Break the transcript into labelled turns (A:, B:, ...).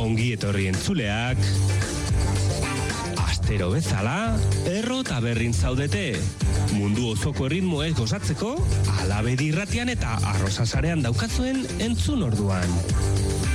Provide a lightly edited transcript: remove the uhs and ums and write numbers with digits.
A: Ongi etorri entzuleak. Astero bezala, erro eta berrin zaudete. Mundu osoko erritmoez gozatzeko, Alabedi irratian eta Arrosa sarean daukazuen entzun orduan.